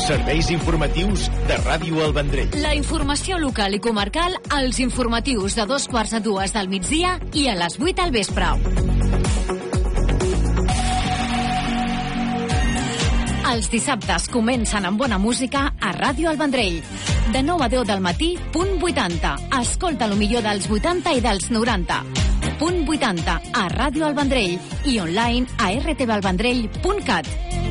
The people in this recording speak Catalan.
Serveis informatius de Ràdio El Vendrell. La informació local i comarcal als informatius de 2:45 del migdia i a les 8 al vespre. Els dissabtes comencen amb bona música a Ràdio El Vendrell. De 9 a 10 del matí, punt 80. Escolta lo millor dels 80 i dels 90. Punt 80 a Ràdio El Vendrell i online a rtvelvendrell.cat.